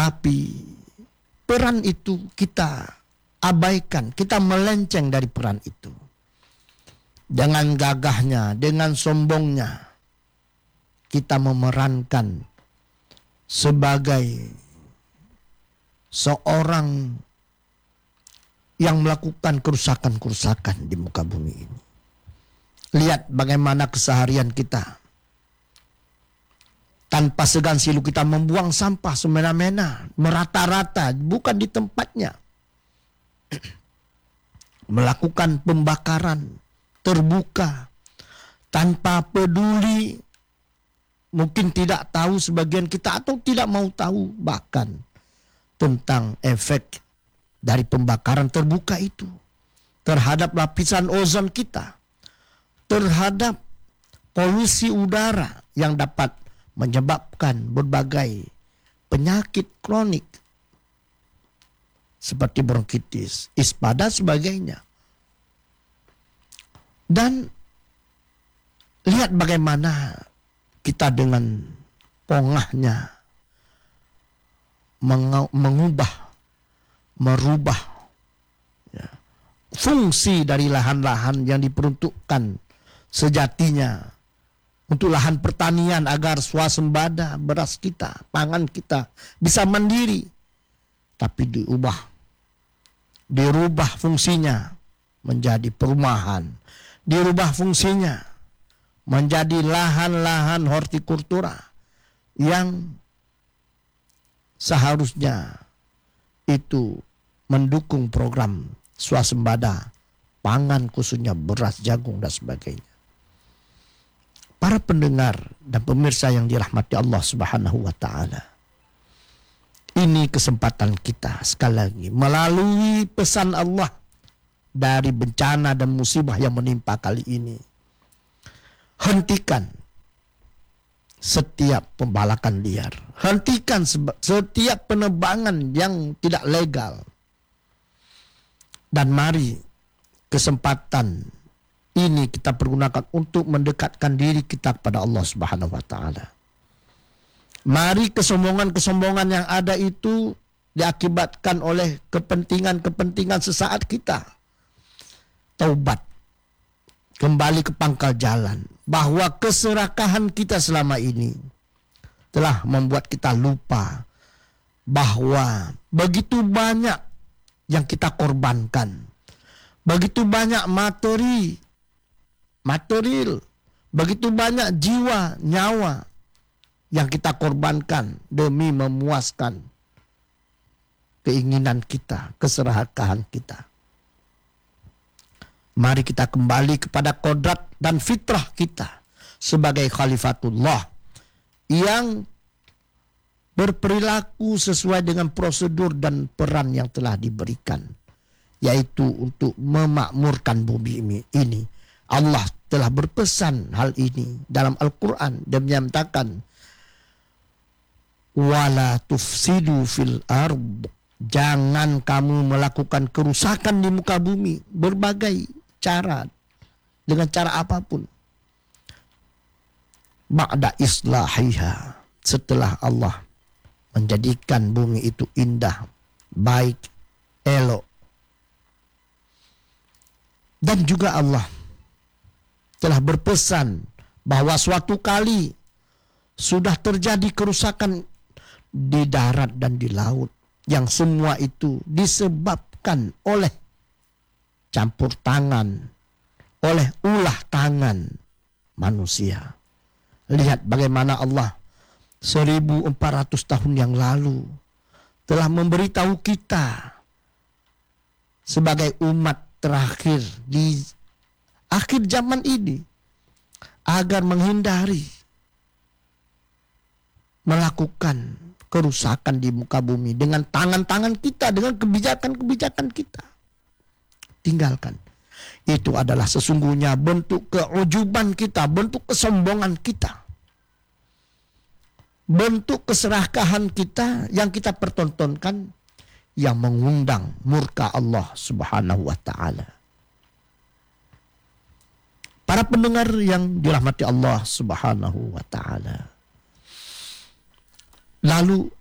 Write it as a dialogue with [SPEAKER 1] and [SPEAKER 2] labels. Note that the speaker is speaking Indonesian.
[SPEAKER 1] Tetapi peran itu kita abaikan, kita melenceng dari peran itu. Dengan gagahnya, dengan sombongnya, kita memerankan sebagai seorang yang melakukan kerusakan-kerusakan di muka bumi ini. Lihat bagaimana keseharian kita. Tanpa segan silu kita membuang sampah semena-mena, merata-rata, bukan di tempatnya. Melakukan pembakaran terbuka, tanpa peduli, mungkin tidak tahu sebagian kita atau tidak mau tahu bahkan tentang efek dari pembakaran terbuka itu terhadap lapisan ozon kita, terhadap polusi udara yang dapat menyebabkan berbagai penyakit kronik seperti bronkitis, ispa dan sebagainya. Dan lihat bagaimana kita dengan pongahnya merubah ya, fungsi dari lahan-lahan yang diperuntukkan sejatinya untuk lahan pertanian agar swasembada beras kita, pangan kita bisa mandiri. Tapi dirubah fungsinya menjadi perumahan, dirubah fungsinya menjadi lahan-lahan hortikultura yang seharusnya itu mendukung program swasembada pangan, khususnya beras, jagung dan sebagainya. Para pendengar dan pemirsa yang dirahmati Allah Subhanahu wa taala. Ini kesempatan kita sekali lagi melalui pesan Allah dari bencana dan musibah yang menimpa kali ini. Hentikan setiap pembalakan liar. Hentikan setiap penebangan yang tidak legal. Dan mari kesempatan ini kita pergunakan untuk mendekatkan diri kita kepada Allah Subhanahu wa taala. Mari kesombongan-kesombongan yang ada itu diakibatkan oleh kepentingan-kepentingan sesaat kita. Taubat. Kembali ke pangkal jalan. Bahwa keserakahan kita selama ini telah membuat kita lupa bahwa begitu banyak yang kita korbankan. Begitu banyak material, begitu banyak jiwa, nyawa yang kita korbankan demi memuaskan keinginan kita, keserakahan kita. Mari kita kembali kepada kodrat dan fitrah kita sebagai khalifatullah yang berperilaku sesuai dengan prosedur dan peran yang telah diberikan, yaitu untuk memakmurkan bumi ini. Allah telah berpesan hal ini dalam Al-Quran dan menyatakan, wala tufsidu fil ard, jangan kamu melakukan kerusakan di muka bumi berbagai cara, dengan cara apapun. Ba'da islahiha, setelah Allah menjadikan bumi itu indah, baik, elok. Dan juga Allah telah berpesan bahwa suatu kali sudah terjadi kerusakan di darat dan di laut, yang semua itu disebabkan oleh campur tangan, oleh ulah tangan manusia. Lihat bagaimana Allah 1400 tahun yang lalu telah memberitahu kita sebagai umat terakhir di akhir zaman ini agar menghindari melakukan kerusakan di muka bumi dengan tangan-tangan kita, dengan kebijakan-kebijakan kita. Tinggalkan. Itu adalah sesungguhnya bentuk keujuban kita, bentuk kesombongan kita. Bentuk keserakahan kita yang kita pertontonkan, yang mengundang murka Allah Subhanahu wa taala. Para pendengar yang dirahmati Allah Subhanahu wa taala. Lalu